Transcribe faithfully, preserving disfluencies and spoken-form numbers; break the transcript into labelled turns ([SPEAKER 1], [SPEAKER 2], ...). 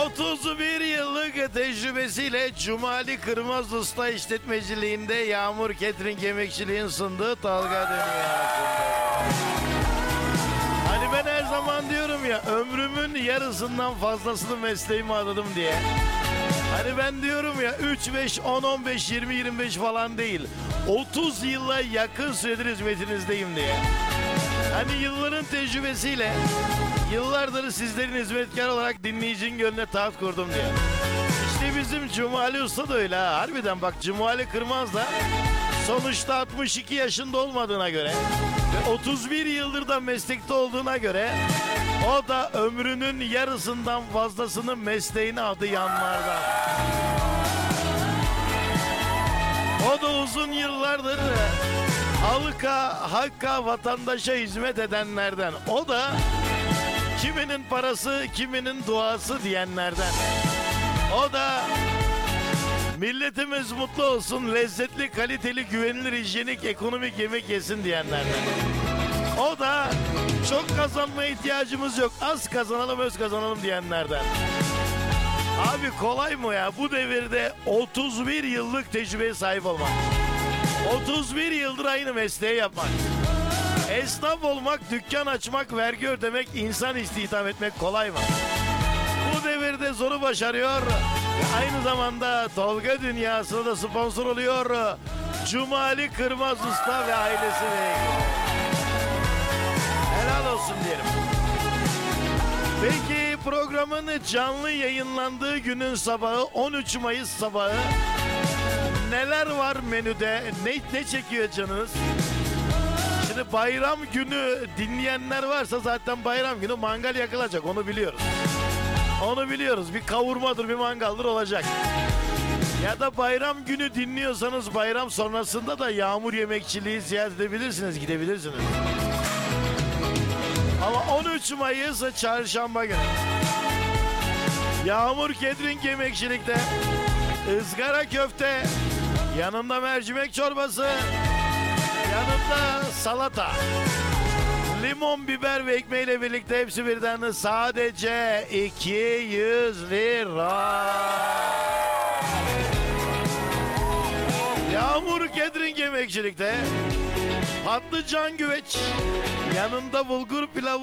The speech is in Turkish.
[SPEAKER 1] otuz bir yıllık tecrübesiyle Cumali Kırmaz Usta işletmeciliğinde Yağmur Catering Yemekçiliğin sunduğu Dalga Dünyası'nda. Hani ben her zaman diyorum ya, ömrümün yarısından fazlasını mesleğime adadım diye. Hani ben diyorum ya, üç, beş, on, on beş, yirmi, yirmi beş falan değil, otuz yıla yakın süredir hizmetinizdeyim diye. Hani yılların tecrübesiyle yıllardır sizlerin hizmetkar olarak dinleyicinin gönlüne taht kurdum diye. İşte bizim Cumali Usta da öyle ha. Harbiden bak, Cumali Kırmaz da sonuçta altmış iki yaşında olmadığına göre ve otuz bir yıldır da meslekte olduğuna göre o da ömrünün yarısından fazlasını mesleğine adayanlardan. O da uzun yıllardır halka, hakka, vatandaşa hizmet edenlerden. O da kiminin parası, kiminin duası diyenlerden. O da milletimiz mutlu olsun, lezzetli, kaliteli, güvenilir, hijyenik, ekonomik yemek yesin diyenlerden. O da çok kazanmaya ihtiyacımız yok, az kazanalım, öz kazanalım diyenlerden. Abi kolay mı ya bu devirde otuz bir yıllık tecrübeye sahip olmak? otuz bir yıldır aynı mesleği yapmak. Esnaf olmak, dükkan açmak, vergi ödemek, insan istihdam etmek kolay mı? Bu devirde zoru başarıyor ve aynı zamanda Tolga Dünyası'na da sponsor oluyor Cumali Kırmaz Usta ve ailesi ve helal olsun diyelim. Peki programın canlı yayınlandığı günün sabahı, on üç Mayıs sabahı, neler var menüde? Ne, ne çekiyor canınız? Şimdi bayram günü dinleyenler varsa zaten bayram günü mangal yakılacak, onu biliyoruz. Onu biliyoruz. Bir kavurmadır, bir mangaldır olacak. Ya da bayram günü dinliyorsanız bayram sonrasında da Yağmur Yemekçiliği ziyaret edebilirsiniz, gidebilirsiniz. Ama on üç Mayıs çarşamba günü Yağmur Catering Yemekçilik'te ızgara köfte, yanında mercimek çorbası, yanında salata, limon, biber ve ekmeğiyle birlikte hepsi birden sadece iki yüz lira. Yağmur Catering Yemekçilik'te patlıcan güveç, yanında bulgur pilavı,